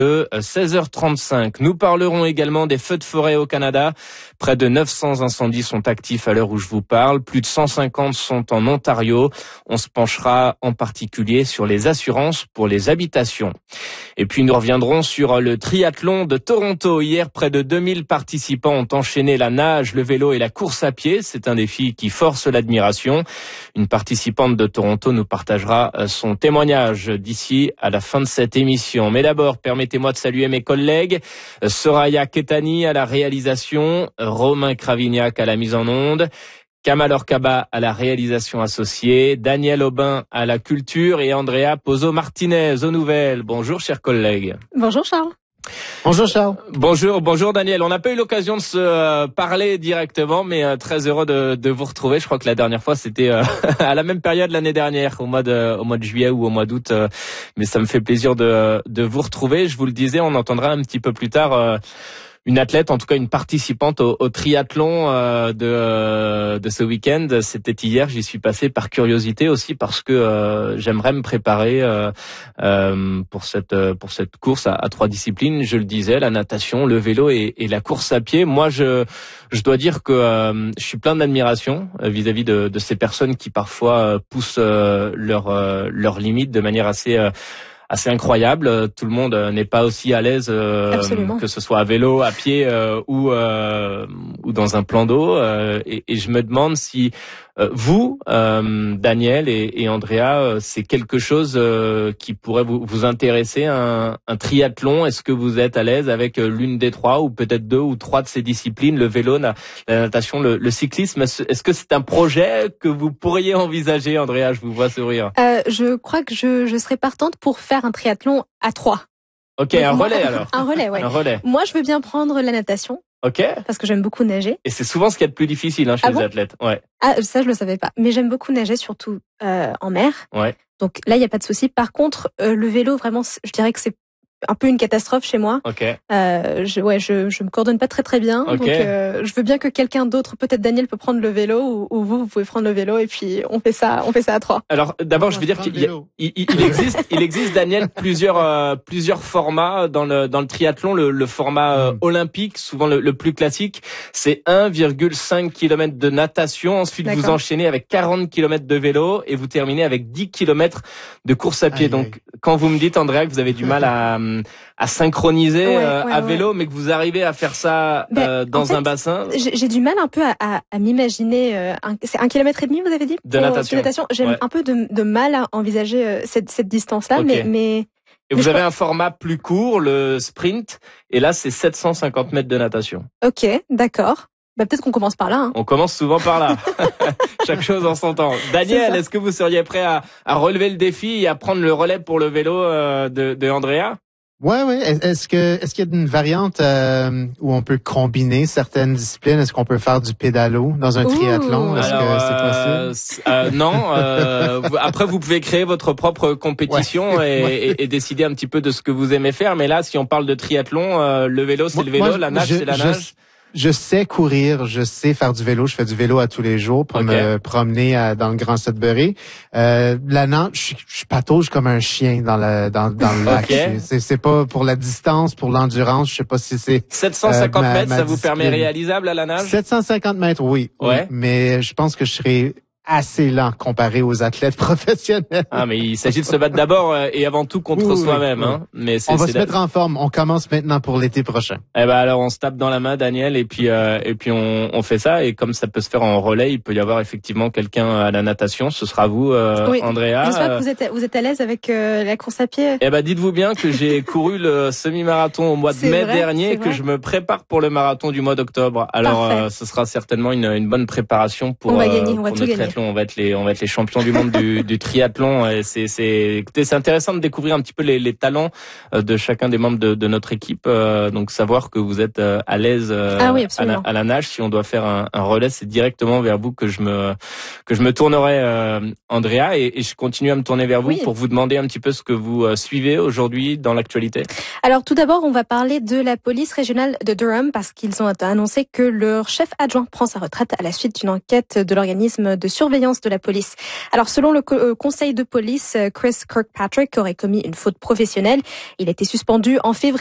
16h35. Nous parlerons également des feux de forêt au Canada. Près de 900 incendies sont actifs à l'heure où je vous parle. Plus de 150 sont en Ontario. On se penchera en particulier sur les assurances pour les habitations. Et puis nous reviendrons sur le triathlon de Toronto. Hier, près de 2000 participants ont enchaîné la nage, le vélo et la course à pied. C'est un défi qui force l'admiration. Une participante de Toronto nous partagera son témoignage d'ici à la fin de cette émission. Mais d'abord, permettez-moi de saluer mes collègues. Soraya Ketani à la réalisation, Romain Cravignac à la mise en onde, Kamal Orkaba à la réalisation associée, Daniel Aubin à la culture et Andrea Pozo-Martinez aux nouvelles. Bonjour chers collègues. Bonjour Charles. Bonjour Charles. Bonjour Daniel. On n'a pas eu l'occasion de se parler directement, mais très heureux de vous retrouver. Je crois que la dernière fois c'était à la même période l'année dernière, au mois de juillet ou au mois d'août. Mais ça me fait plaisir de vous retrouver. Je vous le disais, on entendra un petit peu plus tard une athlète, en tout cas une participante au triathlon de ce week-end. C'était hier, j'y suis passé par curiosité aussi parce que j'aimerais me préparer pour cette course à 3 disciplines. Je le disais, la natation, le vélo et la course à pied. Moi, je dois dire que je suis plein d'admiration vis-à-vis de ces personnes qui parfois poussent leurs limites de manière assez incroyable. Tout le monde n'est pas aussi à l'aise que ce soit à vélo, à pied ou dans un plan d'eau. Et je me demande si vous, Daniel et Andrea, c'est quelque chose qui pourrait vous intéresser, un triathlon. Est-ce que vous êtes à l'aise avec l'une des 3 ou peut-être 2 ou 3 de ces disciplines, le vélo, la natation, le cyclisme? Est-ce que c'est un projet que vous pourriez envisager, Andrea? Je vous vois sourire. Je crois que je serais partante pour faire un triathlon à 3. Ok, donc, relais alors. Un relais, ouais. Un relais. Moi, je veux bien prendre la natation. Ok. Parce que j'aime beaucoup nager. Et c'est souvent ce qu'il y a de plus difficile chez les athlètes. Ouais. Ah, ça, je le savais pas. Mais j'aime beaucoup nager, surtout en mer. Ouais. Donc là, il n'y a pas de souci. Par contre, le vélo, vraiment, je dirais que c'est un peu une catastrophe chez moi. Ok. Je me coordonne pas très bien. Okay. Donc je veux bien que quelqu'un d'autre, peut-être Daniel peut prendre le vélo ou vous pouvez prendre le vélo et puis on fait ça à 3. Alors d'abord je veux dire qu'il existe Daniel plusieurs formats dans le triathlon. Le format olympique, souvent le plus classique, c'est 1,5 km de natation. Ensuite vous enchaînez avec 40 km de vélo et vous terminez avec 10 km de course à pied. Donc quand vous me dites, Andrea, que vous avez du mal à synchroniser à vélo, mais que vous arrivez à faire ça dans un bassin. J'ai du mal un peu à m'imaginer. C'est 1,5 km, vous avez dit, de natation. J'ai un peu de mal à envisager cette distance-là, mais. Et vous avez un format plus court, le sprint, et là c'est 750 mètres de natation. Ok, d'accord. Peut-être qu'on commence par là. Hein. On commence souvent par là. Chaque chose en son temps. Daniel, est-ce que vous seriez prêt à relever le défi et à prendre le relais pour le vélo de Andrea? Ouais. Est-ce qu'il y a une variante où on peut combiner certaines disciplines? Est-ce qu'on peut faire du pédalo dans un triathlon? Est-ce que c'est possible? Non. Après, vous pouvez créer votre propre compétition et décider un petit peu de ce que vous aimez faire. Mais là, si on parle de triathlon, le vélo, c'est le vélo, la nage, c'est la nage. Je sais courir, je sais faire du vélo. Je fais du vélo à tous les jours pour me promener dans le Grand Sudbury. La nage, je patauge comme un chien dans le lac. C'est pas pour la distance, pour l'endurance. Je sais pas si c'est 750 mètres, ça vous permet réalisable à la nage? 750 mètres, oui. Mais je pense que je serai assez lent comparé aux athlètes professionnels. Ah, mais il s'agit de se battre d'abord et avant tout contre soi-même. Hein. Mais on va se mettre en forme. On commence maintenant pour l'été prochain. Eh ben alors on se tape dans la main, Daniel, et puis on fait ça. Et comme ça peut se faire en relais, il peut y avoir effectivement quelqu'un à la natation. Ce sera vous, Andrea. J'espère que vous êtes à l'aise avec la course à pied. Eh ben dites-vous bien que j'ai couru le semi-marathon au mois de mai dernier, et que je me prépare pour le marathon du mois d'octobre. Alors ce sera certainement une bonne préparation pour. On va gagner, on va tout gagner. On va être les champions du monde du triathlon. Et c'est intéressant de découvrir un petit peu les talents de chacun des membres de notre équipe. Donc savoir que vous êtes à l'aise à la nage. Si on doit faire un relais, c'est directement vers vous que je me tournerai, Andrea, et je continue à me tourner vers vous pour vous demander un petit peu ce que vous suivez aujourd'hui dans l'actualité. Alors tout d'abord, on va parler de la police régionale de Durham parce qu'ils ont annoncé que leur chef adjoint prend sa retraite à la suite d'une enquête de l'organisme de surveillance de la police. Alors selon le conseil de police, Chris Kirkpatrick aurait commis une faute professionnelle. Il a été suspendu en février